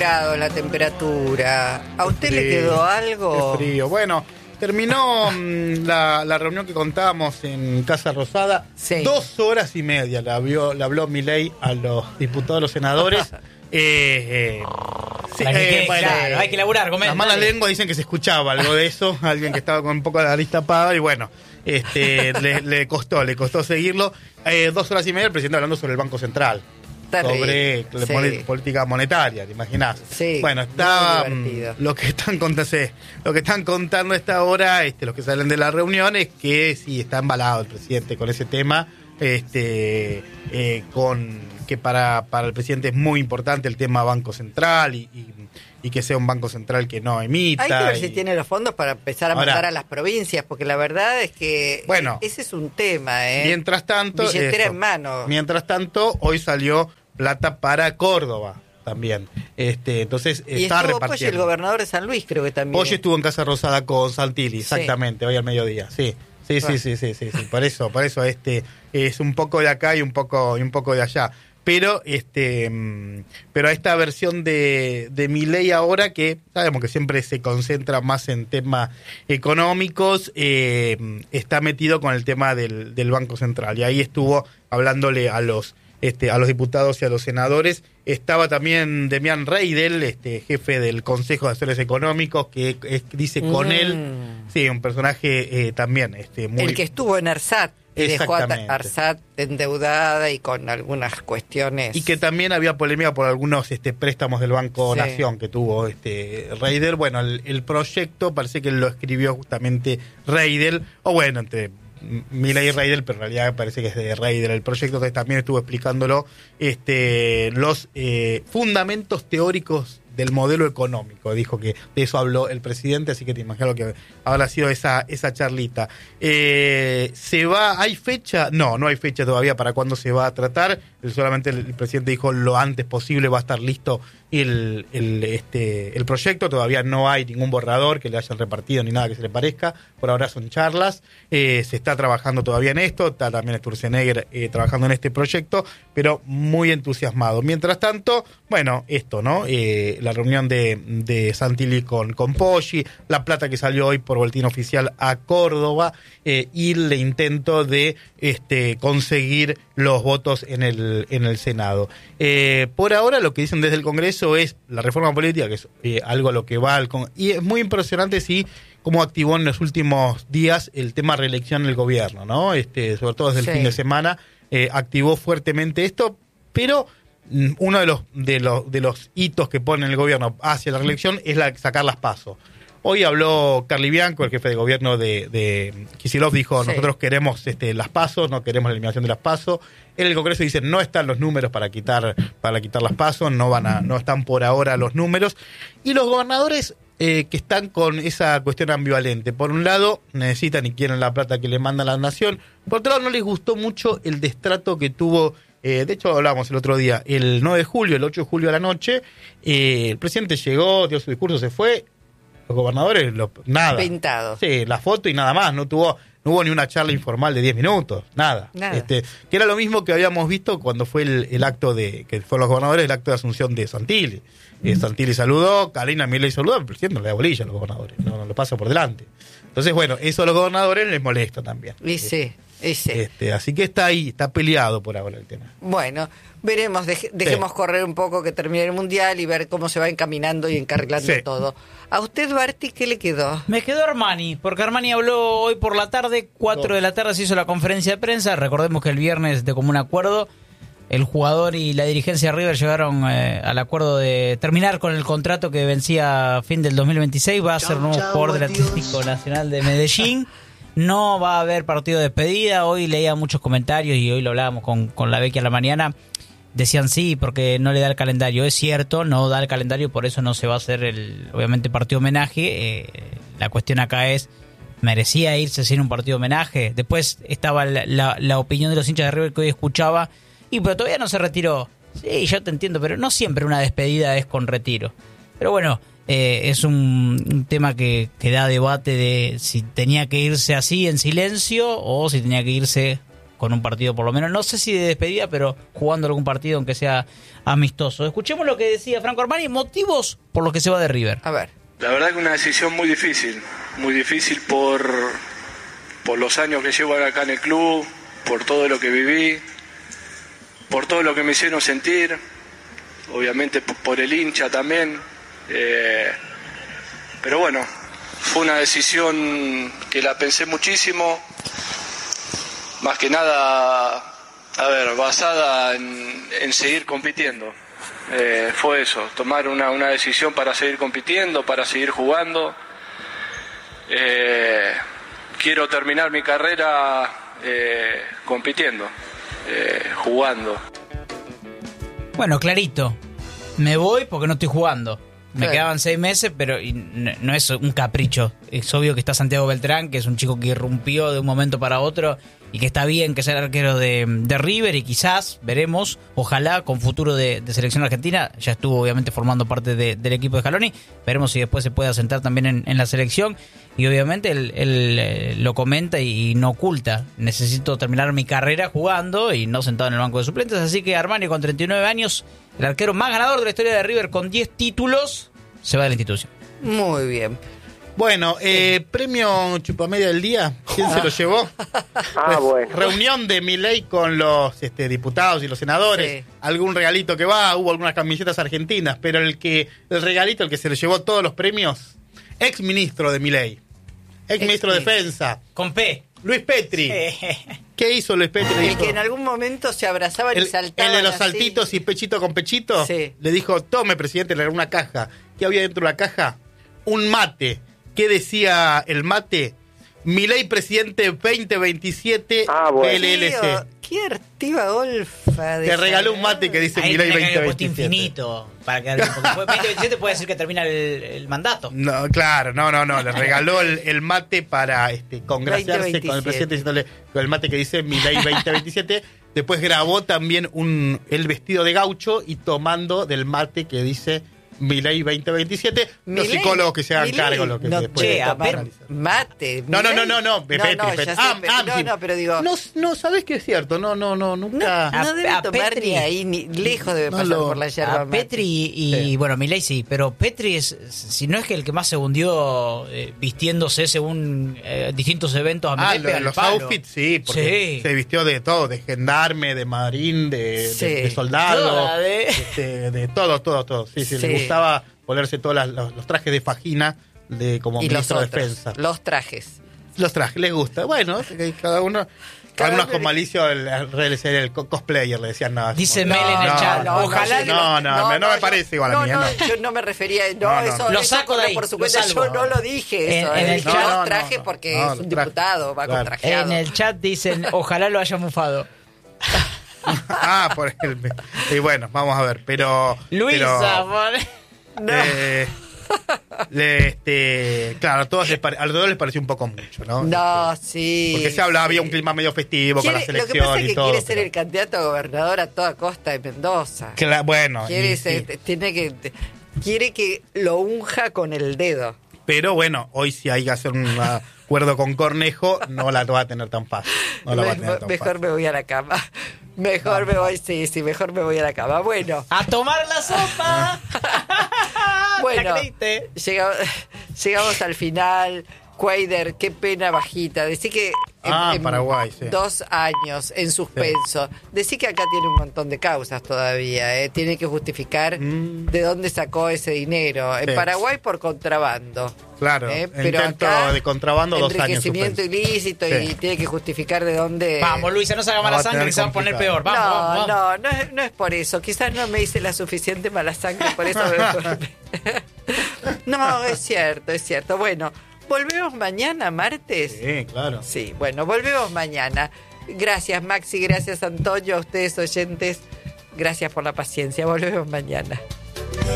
grados la temperatura. ¿A usted le quedó algo? Qué frío. Bueno, terminó la reunión que contábamos en Casa Rosada. Sí. 2 horas y media le habló Milei a los diputados, a los senadores. Sí, bueno, claro, hay que laburar, las malas lenguas dicen que se escuchaba algo de eso, alguien que estaba con un poco de la nariz tapada, y bueno, le costó seguirlo. 2 horas y media el presidente hablando sobre el Banco Central, sobre política monetaria, ¿te imaginás? Sí, bueno, está lo que están contando a esta hora, los que salen de la reunión, es que sí, está embalado el presidente con ese tema, con que para el presidente es muy importante el tema Banco Central y que sea un Banco Central que no emita. Hay que ver si tiene los fondos para empezar a mandar a las provincias, porque la verdad es que ese es un tema. Mientras tanto, billetera en mano. Mientras tanto, hoy salió plata para Córdoba también. Entonces y está estuvo repartiendo. Poggi, el gobernador de San Luis, creo que también. Poggi estuvo en Casa Rosada con Santilli, exactamente, hoy al mediodía, sí. Sí, por eso es un poco de acá y un poco de allá. Pero pero esta versión de Milei ahora, que sabemos que siempre se concentra más en temas económicos, está metido con el tema del Banco Central, y ahí estuvo hablándole a los diputados y a los senadores. Estaba también Demián Reidel, jefe del Consejo de Asesores Económicos, que dice con él, sí, un personaje también muy... El que estuvo en ARSAT. Y dejó a ARSAT endeudada y con algunas cuestiones. Y que también había polémica por algunos préstamos del Banco Nación que tuvo Reidel. Bueno, el proyecto parece que lo escribió justamente Reidel, o bueno, entre Milei y Reidel, pero en realidad parece que es de Reidel el proyecto. Entonces también estuvo explicándolo los fundamentos teóricos del modelo económico, dijo que de eso habló el presidente, así que te imagino lo que habrá sido esa charlita. ¿Hay fecha? No hay fecha todavía para cuándo se va a tratar. Solamente el presidente dijo lo antes posible va a estar listo el proyecto. Todavía no hay ningún borrador que le hayan repartido ni nada que se le parezca. Por ahora son charlas. Se está trabajando todavía en esto. Está también Sturzenegger trabajando en este proyecto, pero muy entusiasmado. Mientras tanto, bueno, ¿no? La reunión de Santilli con Poggi, la plata que salió hoy por boletín oficial a Córdoba, y el intento de conseguir los votos en el Senado. Por ahora lo que dicen desde el Congreso es la reforma política, que es algo a lo que va y es muy impresionante cómo activó en los últimos días el tema reelección del gobierno, ¿no? Sobre todo desde el fin de semana activó fuertemente esto, pero uno de los hitos que pone el gobierno hacia la reelección es sacar las PASO. Hoy habló Carly Bianco, el jefe de gobierno de Kicillof, dijo, nosotros queremos las PASO, no queremos la eliminación de las PASO. En el Congreso dicen, no están los números para quitar las PASO, no están por ahora los números. Y los gobernadores que están con esa cuestión ambivalente. Por un lado, necesitan y quieren la plata que le manda la nación. Por otro lado, no les gustó mucho el destrato que tuvo. De hecho, hablábamos el otro día, el 9 de julio, el 8 de julio a la noche, el presidente llegó, dio su discurso, se fue. Los gobernadores, nada. Pintado. Sí, la foto y nada más. No hubo ni una charla informal de 10 minutos, nada. Que era lo mismo que habíamos visto cuando fue el acto que fueron los gobernadores, el acto de asunción de Santilli. Santilli saludó, Karina Milei saludó, el presidente no le da bolilla a los gobernadores, no lo pasa por delante. Entonces, bueno, eso a los gobernadores les molesta también. Y sí. Así que está ahí, está peleado por ahora el tema. Bueno, veremos, dejemos correr un poco que termine el Mundial y ver cómo se va encaminando y encarrilando todo. ¿A usted, Barty, qué le quedó? Me quedó Armani, porque Armani habló hoy por la tarde, 4 de la tarde se hizo la conferencia de prensa. Recordemos que el viernes, de común acuerdo, el jugador y la dirigencia de River llegaron al acuerdo de terminar con el contrato que vencía a fin del 2026. Va a ser nuevo jugador del Atlético Nacional de Medellín. No va a haber partido de despedida. Hoy leía muchos comentarios y hoy lo hablábamos con la Becky a la mañana. Decían sí, porque no le da el calendario. Es cierto, no da el calendario, por eso no se va a hacer obviamente partido homenaje. La cuestión acá es, ¿merecía irse sin un partido homenaje? Después estaba la opinión de los hinchas de River que hoy escuchaba. Pero todavía no se retiró. Sí, yo te entiendo, pero no siempre una despedida es con retiro. Pero bueno, es un tema que da debate de si tenía que irse así en silencio o si tenía que irse con un partido por lo menos, no sé si de despedida, pero jugando algún partido aunque sea amistoso. Escuchemos lo que decía Franco Armani, motivos por los que se va de River. A ver. La verdad que una decisión muy difícil por los años que llevo acá en el club, por todo lo que viví, por todo lo que me hicieron sentir, obviamente por el hincha también, pero bueno, fue una decisión que la pensé muchísimo, más que nada, basada en seguir compitiendo. Fue eso, tomar una decisión para seguir compitiendo, para seguir jugando. Quiero terminar mi carrera compitiendo, jugando. Bueno, clarito, me voy porque no estoy jugando. Me quedaban 6 meses, pero no es un capricho. Es obvio que está Santiago Beltrán, que es un chico que irrumpió de un momento para otro y que está bien que sea el arquero de River y quizás, veremos, ojalá con futuro de selección argentina. Ya estuvo obviamente formando parte del equipo de Scaloni. Veremos si después se puede asentar también en la selección. Y obviamente él lo comenta y no oculta. Necesito terminar mi carrera jugando y no sentado en el banco de suplentes. Así que Armani, con 39 años, el arquero más ganador de la historia de River con 10 títulos, se va de la institución. Muy bien. Bueno, premio Chupamedia del día, ¿quién se lo llevó? Bueno. Reunión de Milei con los diputados y los senadores. Sí. Algún regalito que hubo algunas camisetas argentinas, pero el regalito, el que se le llevó todos los premios, ex ministro de Milei, ex ministro de Defensa, Con P. Luis Petri. ¿Qué hizo Luis Petri? El que en algún momento se abrazaban y saltaban. El de los así. saltitos y pechito con pechito. Sí. Le dijo, tome, presidente, le regaló una caja. ¿Qué había dentro de la caja? Un mate. ¿Qué decía el mate? Milei presidente 2027 PLLC. Qué artiva golfa. Te regaló un mate que dice Ahí Milei tenía que haber puesto 2027. infinito para quedar bien, porque después 2027 puede decir que termina el mandato. No, claro, no. Le regaló el mate para congraciarse 2027. con el presidente diciéndole con el mate que dice Milei 2027. Después grabó también el vestido de gaucho y tomando del mate que dice Milei 2027. Los Milei, psicólogos que se hagan cargo lo que no, después che, de a ver, analizar. mate. No, Milei. Petri. Ya sé, no, pero digo. No, ¿sabés qué es cierto? No, nunca. No debe a tomar Petri, ni ahí, ni lejos debe pasar por la yerba A mate. Petri y bueno, Milei sí, pero Petri es, si no es que el que más se hundió vistiéndose según distintos eventos a Milei pega el Los palo. outfits, sí, porque se vistió de todo, de gendarme, de marín, de soldado, Toda de todo. Sí, Sí. le gustaba ponerse todos los trajes de fajina como Y ministro de los otros, defensa. los trajes. Los trajes, les gusta. Bueno, cada uno. Algunos con malicio ser el cosplayer, le decían nada. Dice Mel en el chat. Ojalá. No me parece igual a mí. Yo no me refería. No. Lo saco de ahí, por su lo cuenta, salvo. yo no lo dije. Eso, En el dije chat- los trajes porque es un diputado, va con trajeado. En el chat dicen, ojalá lo haya mufado. Por el. Y bueno, vamos a ver. Pero. Luisa, claro, a todos les pareció un poco mucho, ¿no? No, sí. Porque se hablaba, había un clima medio festivo con la Lo selección que pasa es y que todo. quiere ser el candidato a gobernador a toda costa de Mendoza. Bueno, Quiere que lo unja con el dedo. pero bueno, hoy si hay que hacer un acuerdo con Cornejo, no la va a tener tan fácil. Mejor me voy a la cama. Mejor me voy a la cama. Bueno. ¡A tomar la sopa! Bueno, ¿La creíste? llegamos al final. Cuader, qué pena bajita. Decí que Paraguay, sí. 2 años en suspenso. Decí que acá tiene un montón de causas todavía. Tiene que justificar de dónde sacó ese dinero. En Paraguay por contrabando. Claro, pero intento acá, de contrabando 2 años. Enriquecimiento ilícito y tiene que justificar de dónde. Vamos, Luisa, no se haga mala sangre que se va a poner peor. Vamos, No es por eso. Quizás no me hice la suficiente mala sangre, por eso No, es cierto. Bueno, ¿volvemos mañana, martes? Sí, claro. Sí, bueno, volvemos mañana. Gracias, Maxi, gracias, Antonio, a ustedes oyentes. Gracias por la paciencia. Volvemos mañana.